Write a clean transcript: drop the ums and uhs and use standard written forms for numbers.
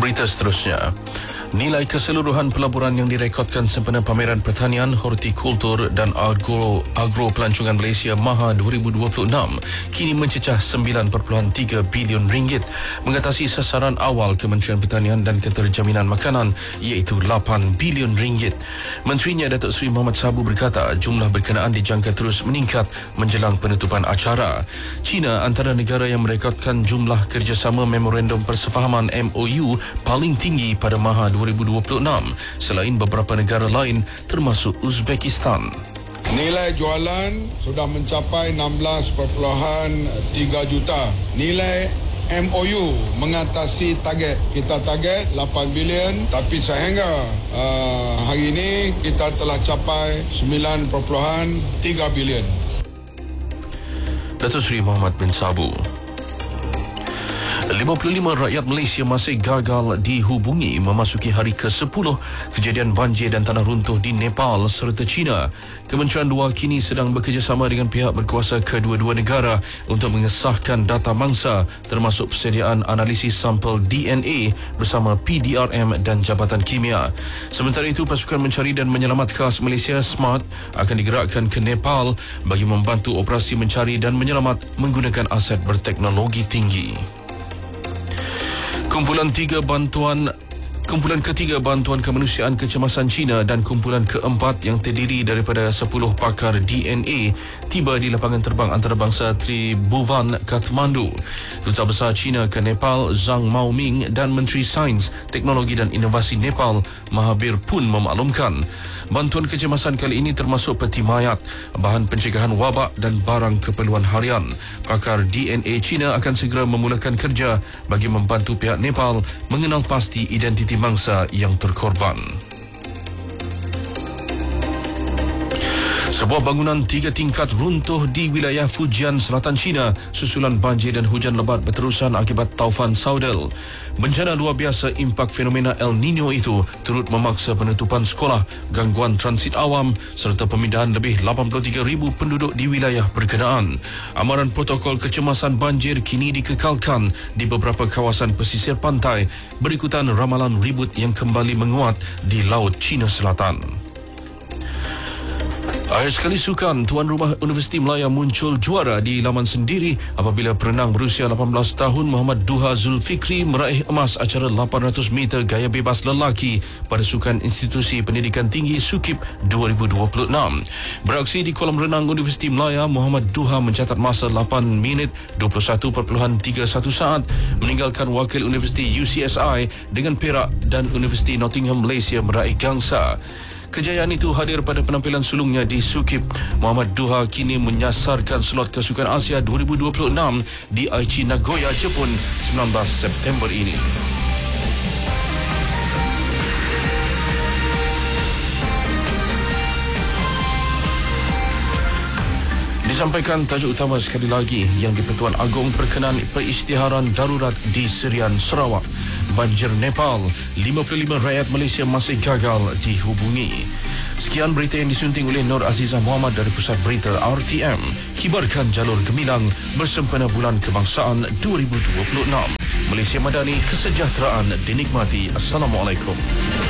Berita seterusnya. Nilai keseluruhan pelaburan yang direkodkan sempena Pameran Pertanian, Hortikultur dan Agro Pelancongan Malaysia MAHA 2026 kini mencecah 9.3 bilion ringgit, mengatasi sasaran awal Kementerian Pertanian dan Keterjaminan Makanan iaitu 8 bilion ringgit. Menterinya Datuk Seri Mohamad Sabu berkata jumlah berkenaan dijangka terus meningkat menjelang penutupan acara. China antara negara yang merekodkan jumlah kerjasama Memorandum Persefahaman MOU paling tinggi pada MAHA 2026 selain beberapa negara lain termasuk Uzbekistan. Nilai jualan sudah mencapai 16.3 juta. Nilai MOU mengatasi target. Kita target 8 bilion tapi sehingga hari ini kita telah capai 9.3 bilion. Datuk Seri Mohamad bin Sabu. 55 rakyat Malaysia masih gagal dihubungi memasuki hari ke-10 kejadian banjir dan tanah runtuh di Nepal serta China. Kementerian Luar kini sedang bekerjasama dengan pihak berkuasa kedua-dua negara untuk mengesahkan data mangsa termasuk persediaan analisis sampel DNA bersama PDRM dan Jabatan Kimia. Sementara itu, pasukan mencari dan menyelamat khas Malaysia SMART akan digerakkan ke Nepal bagi membantu operasi mencari dan menyelamat menggunakan aset berteknologi tinggi. Kumpulan ketiga bantuan kemanusiaan kecemasan China dan kumpulan keempat yang terdiri daripada 10 pakar DNA tiba di lapangan terbang antarabangsa Tribhuvan, Kathmandu. Duta Besar China ke Nepal Zhang Maoming dan Menteri Sains, Teknologi dan Inovasi Nepal Mahabir pun memaklumkan bantuan kecemasan kali ini termasuk peti mayat, bahan pencegahan wabak dan barang keperluan harian. Pakar DNA China akan segera memulakan kerja bagi membantu pihak Nepal mengenal pasti identiti mangsa yang terkorban. Sebuah bangunan 3 tingkat runtuh di wilayah Fujian, Selatan China susulan banjir dan hujan lebat berterusan akibat taufan Saudel. Bencana luar biasa impak fenomena El Nino itu turut memaksa penutupan sekolah, gangguan transit awam serta pemindahan lebih 83,000 penduduk di wilayah berkenaan. Amaran protokol kecemasan banjir kini dikekalkan di beberapa kawasan pesisir pantai berikutan ramalan ribut yang kembali menguat di Laut Cina Selatan. Akhir sekali sukan, tuan rumah Universiti Melaya muncul juara di laman sendiri apabila perenang berusia 18 tahun Muhammad Duha Zulfikri meraih emas acara 800 meter gaya bebas lelaki pada Sukan Institusi Pendidikan Tinggi SUKIP 2026. Beraksi di kolam renang Universiti Melaya, Muhammad Duha mencatat masa 8 minit 21.31 saat, meninggalkan wakil Universiti UCSI dengan perak dan Universiti Nottingham Malaysia meraih gangsa. Kejayaan itu hadir pada penampilan sulungnya di SUKIP. Muhammad Duha kini menyasarkan slot ke Sukan Asia 2026 di Aichi, Nagoya, Jepun 19 September ini. Disampaikan tajuk utama sekali lagi yang di-Pertuan Agong berkenaan perisytiharan darurat di Serian, Sarawak. Banjir Nepal, 55 rakyat Malaysia masih gagal dihubungi. Sekian berita yang disunting oleh Nur Azizah Muhammad dari Pusat Berita RTM. Kibarkan jalur gemilang bersempena Bulan Kebangsaan 2026. Malaysia Madani, kesejahteraan dinikmati. Assalamualaikum.